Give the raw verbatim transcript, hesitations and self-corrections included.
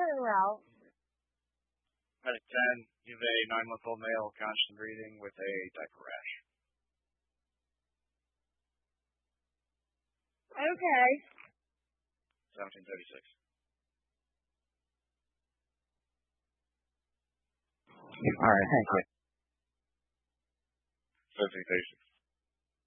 very well. Medic ten, you have a nine-month-old male, conscious and breathing, with a diaper rash. Okay. seventeen thirty-six. All right, thank you. seventeen thirty-six.